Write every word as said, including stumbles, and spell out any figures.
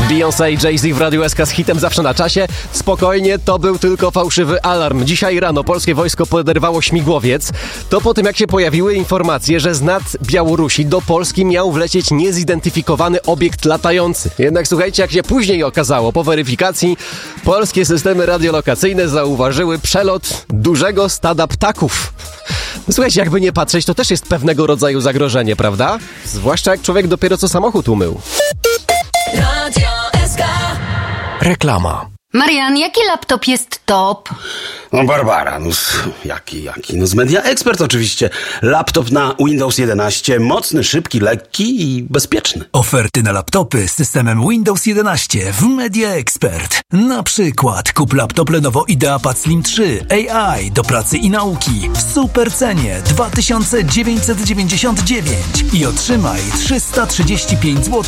Beyoncé i Jay-Z w Radiu S K z hitem Zawsze na czasie. Spokojnie, to był tylko fałszywy alarm. Dzisiaj rano polskie wojsko poderwało śmigłowiec. To po tym, jak się pojawiły informacje, że z nad Białorusi do Polski miał wlecieć niezidentyfikowany obiekt latający. Jednak słuchajcie, jak się później okazało, po weryfikacji polskie systemy radiolokacyjne zauważyły przelot dużego stada ptaków. Słuchajcie, jakby nie patrzeć, to też jest pewnego rodzaju zagrożenie, prawda? Zwłaszcza jak człowiek dopiero co samochód umył. Radio S K. Reklama. Marian, jaki laptop jest top? No Barbara, no z, jaki, jaki? No z Media Expert oczywiście. Laptop na Windows jedenaście, mocny, szybki, lekki i bezpieczny. Oferty na laptopy z systemem Windows jedenaście w Media Expert. Na przykład kup laptop Lenovo IdeaPad Slim trzy A I do pracy i nauki w super cenie dwa tysiące dziewięćset dziewięćdziesiąt dziewięć i otrzymaj trzysta trzydzieści pięć złotych